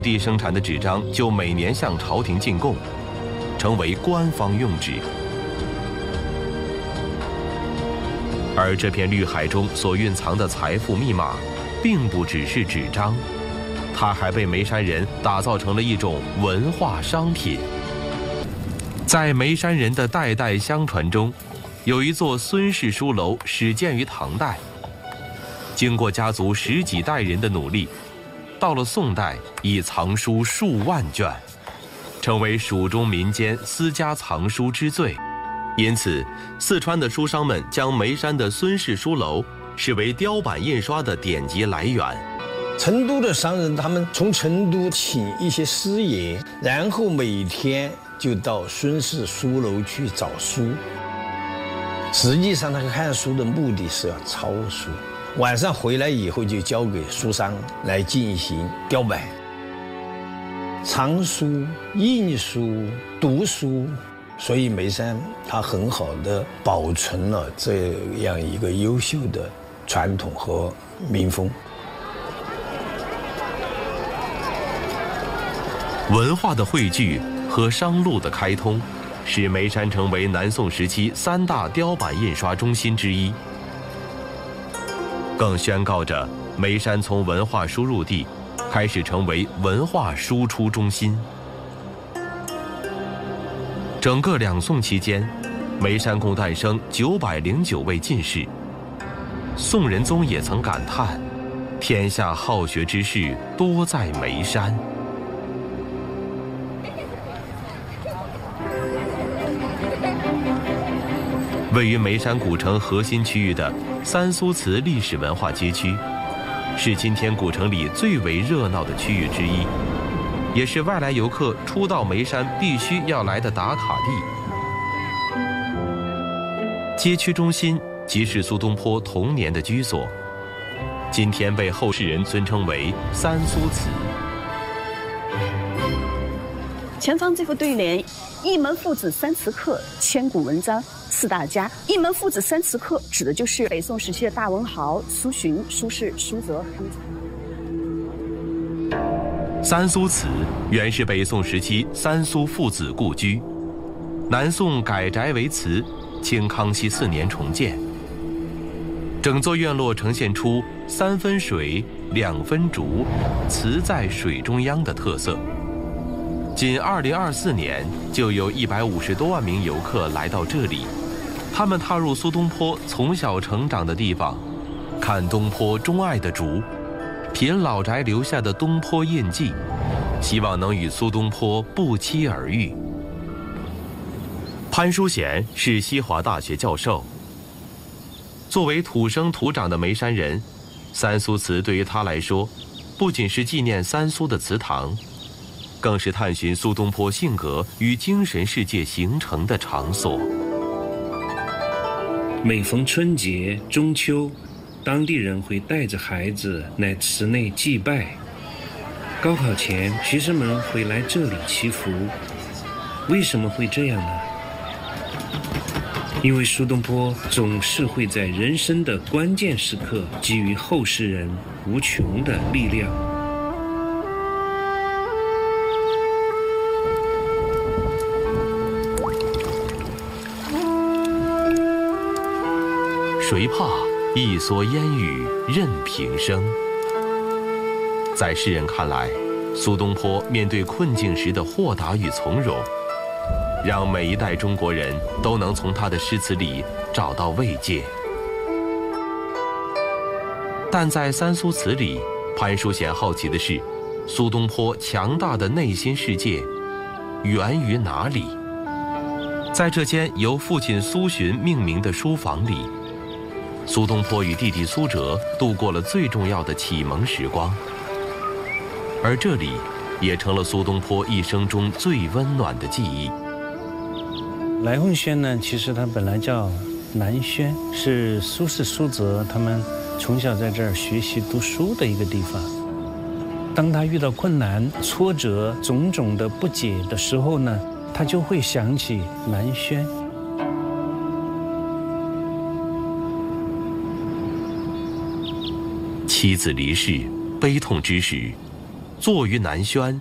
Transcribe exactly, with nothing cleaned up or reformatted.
地生产的纸张就每年向朝廷进贡，成为官方用纸。而这片绿海中所蕴藏的财富密码，并不只是纸张，它还被眉山人打造成了一种文化商品。在眉山人的代代相传中，有一座孙氏书楼始建于唐代，经过家族十几代人的努力，到了宋代已藏书数万卷，成为蜀中民间私家藏书之最。因此，四川的书商们将眉山的孙氏书楼视为雕版印刷的典籍来源。 成都的商人，他们从成都请一些师爷，然后每天就到孙氏书楼去找书。实际上，他看书的目的是要抄书，晚上回来以后就交给书商来进行雕版。藏书、印书、读书，所以眉山它很好的保存了这样一个优秀的传统和民风。 文化的汇聚和商路的开通，使眉山成为南宋时期三大雕版印刷中心之一，更宣告着眉山从文化输入地开始成为文化输出中心。整个两宋期间，眉山共诞生九百零九位进士。宋仁宗也曾感叹：“天下好学之士多在眉山。”位于眉山古城核心区域的三苏祠历史文化街区，是今天古城里最为热闹的区域之一，也是外来游客初到眉山必须要来的打卡地。街区中心即是苏东坡童年的居所，今天被后世人尊称为三苏祠。 前方这副对联：一门父子三祠客，千古文章四大家。一门父子三祠客指的就是北宋时期的大文豪苏洵、苏轼、苏辙。 三苏祠原是北宋时期三苏父子故居，南宋改宅为祠，清康熙四年重建。整座院落呈现出三分水、两分竹，祠在水中央的特色。仅二零二四年，就有一百五十多万名游客来到这里，他们踏入苏东坡从小成长的地方，看东坡钟爱的竹，品老宅留下的东坡印记，希望能与苏东坡不期而遇。潘淑贤是西华大学教授。作为土生土长的眉山人，三苏祠对于他来说，不仅是纪念三苏的祠堂，更是探寻苏东坡性格与精神世界形成的场所。 每逢春节、中秋，当地人会带着孩子来祠内祭拜。高考前，学生们会来这里祈福。为什么会这样呢？因为苏东坡总是会在人生的关键时刻给予后世人无穷的力量。 谁怕一蓑烟雨任平生。在世人看来，苏东坡面对困境时的豁达与从容，让每一代中国人都能从他的诗词里找到慰藉。但在三苏祠里，潘淑贤好奇的是，苏东坡强大的内心世界源于哪里？在这间由父亲苏洵命名的书房里，苏东坡与弟弟苏辙度过了最重要的启蒙时光，而这里也成了苏东坡一生中最温暖的记忆。 来凤轩呢，其实它本来叫南轩，是苏轼、苏辙他们从小在这儿学习读书的一个地方。当他遇到困难、挫折、种种的不解的时候呢，他就会想起南轩。 妻子离世，悲痛之时， 坐于南轩，